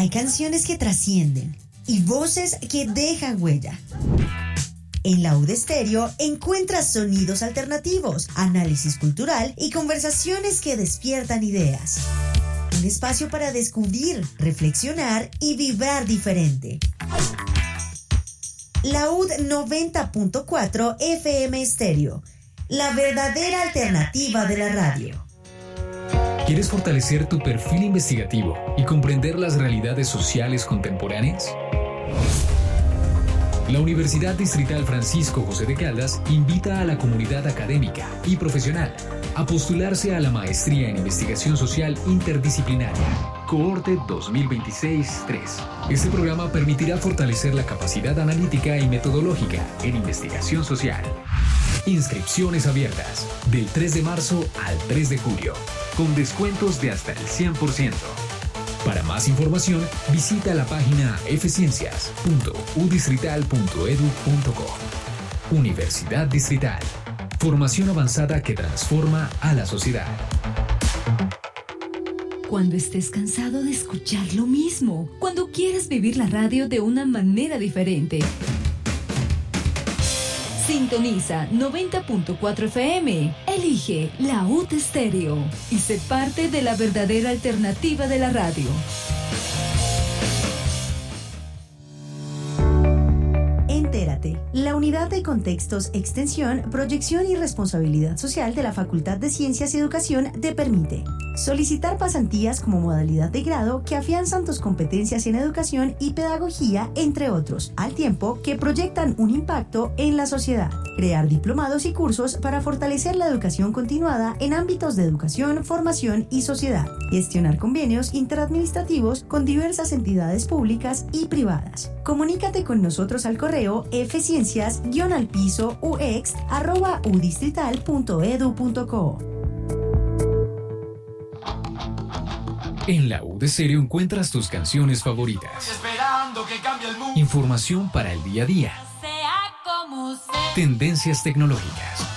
Hay canciones que trascienden y voces que dejan huella. En la UD Estéreo encuentras sonidos alternativos, análisis cultural y conversaciones que despiertan ideas. Un espacio para descubrir, reflexionar y vibrar diferente. La UD 90.4 FM Estéreo, la verdadera alternativa de la radio. ¿Quieres fortalecer tu perfil investigativo y comprender las realidades sociales contemporáneas? La Universidad Distrital Francisco José de Caldas invita a la comunidad académica y profesional a postularse a la Maestría en Investigación Social Interdisciplinaria, Cohorte 2026-3. Este programa permitirá fortalecer la capacidad analítica y metodológica en investigación social. Inscripciones abiertas del 3 de marzo al 3 de julio, con descuentos de hasta el 100%. Para más información, visita la página fciencias.udistrital.edu.co. Universidad Distrital. Formación avanzada que transforma a la sociedad. Cuando estés cansado de escuchar lo mismo, cuando quieras vivir la radio de una manera diferente. Sintoniza 90.4 FM. Elige la UD Estéreo y sé parte de la verdadera alternativa de la radio. Entérate. La Unidad de Contextos, Extensión, Proyección y Responsabilidad Social de la Facultad de Ciencias y Educación te permite solicitar pasantías como modalidad de grado que afianzan tus competencias en educación y pedagogía, entre otros, al tiempo que proyectan un impacto en la sociedad. Crear diplomados y cursos para fortalecer la educación continuada en ámbitos de educación, formación y sociedad. Gestionar convenios interadministrativos con diversas entidades públicas y privadas. Comunícate con nosotros al correo fciencias-ux@udistrital.edu.co. En la UD Estéreo encuentras tus canciones favoritas. Información para el día a día. Tendencias tecnológicas.